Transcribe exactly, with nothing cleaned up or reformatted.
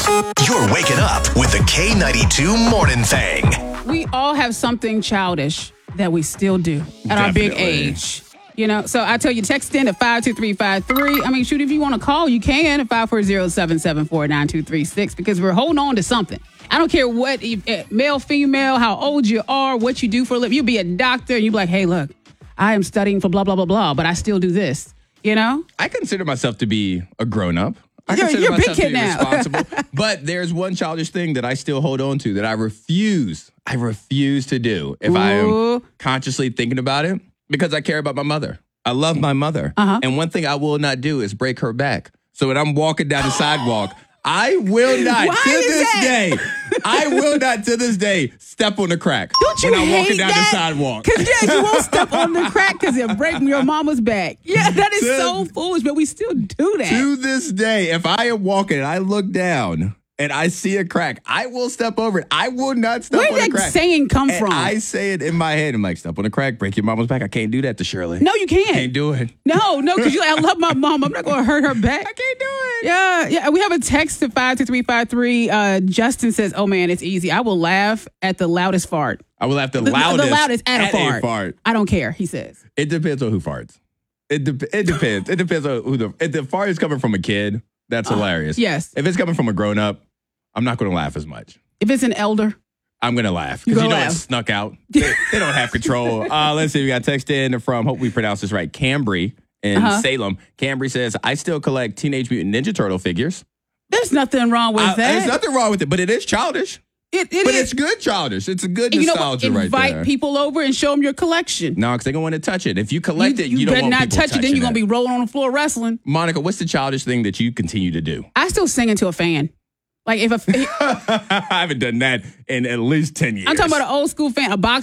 You're waking up with the K ninety-two Morning Thing. We all have something childish that we still do at our big Definitely. age. You know, so I tell you, text in at five two three five three. I mean, shoot, if you want to call, you can at five four zero, seven seven four, nine two three six because we're holding on to something. I don't care what, eh, male, female, how old you are, what you do for a living. You'll be a doctor and you'll be like, hey, look, I am studying for blah, blah, blah, blah, but I still do this, you know? I consider myself to be a grown-up. I You're- consider you're a big myself to kid be now. responsible. But there's one childish thing that I still hold on to that I refuse, I refuse to do if I Ooh. am consciously thinking about it because I care about my mother. I love my mother. Uh-huh. And one thing I will not do is break her back. So when I'm walking down the sidewalk, I will not, Why to is this that? day, I will not, to this day, step on the crack Don't you when I'm hate walking down that? the sidewalk. Because, yeah, you won't step on the crack because you're breaking your mama's back. Yeah, that is To- so foolish, but we still do that. To this day, if I am walking and I look down and I see a crack, I will step over it. I will not step Where on did a that crack. saying come And from? I say it in my head. I'm like, step on a crack, break your mama's back. I can't do that to Shirley. no, you can't. Can't do it. No, no, because you're like, I love my mom. I'm not going to hurt her back. I can't do it. Yeah, yeah. We have a text to five two three five three. Uh, Justin says, oh, man, it's easy. I will laugh at the loudest fart. I will have the, The, loudest, the loudest at, a, fart. fart. I don't care, he says. It depends on who farts. It, de- it depends. It depends on who the, if the fart is coming from a kid, that's hilarious. yes. If it's coming from a grown up, I'm not going to laugh as much. If it's an elder, I'm going to laugh You because you, gonna know laugh. it snuck out. They, they don't have control. Uh, let's see. We got text in from, hope we pronounce this right, Cambry in Uh-huh. Salem. Cambry says, I still collect Teenage Mutant Ninja Turtle figures. there's nothing wrong with I- that. There's nothing wrong with it, but it is childish. It, it But is. it's good childish. It's a good And you know what? nostalgia right Invite there. people over and show them your collection. No, because they're going to want to touch it. If you collect it, you, don't better want not people touch it. Then touching you're going to be rolling on the floor wrestling. Monica, what's the childish thing that you continue to do? I still sing into a fan. Like if a, I haven't done that in at least ten years. I'm talking about an old school fan, a box